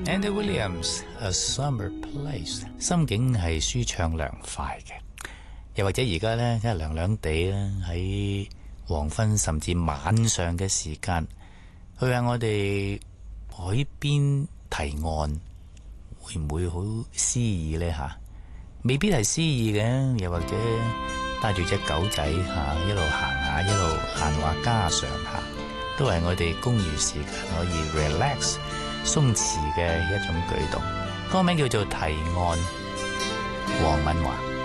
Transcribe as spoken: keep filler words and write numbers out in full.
Andy Williams A Summer Place， 心境係舒暢涼快嘅，又或者而家呢，真係涼涼地啦，喺黃昏甚至晚上嘅時間，去下我哋海邊堤岸，會唔會好詩意呢？吓，未必係詩意嘅，又或者帶住隻狗仔吓，一路行下，一路閒話家常下，都係我哋公餘時間可以 relax 鬆弛嘅一種舉動。歌名叫做《堤岸》，黃敏華。